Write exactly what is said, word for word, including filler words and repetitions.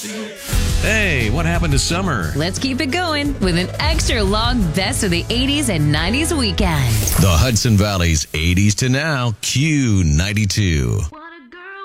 Hey, what happened to summer? Let's keep it going with an extra long best of the eighties and nineties weekend. The Hudson Valley's eighties to now, Q ninety-two.